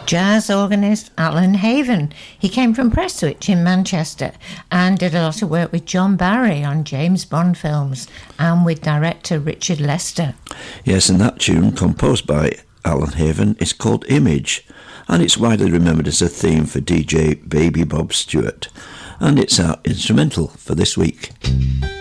jazz organist Alan Haven. He came from Prestwich in Manchester and did a lot of work with John Barry on James Bond films and with director Richard Lester. Yes, and that tune, composed by Alan Haven, is called Image, and it's widely remembered as a theme for DJ Baby Bob Stewart, and it's our instrumental for this week.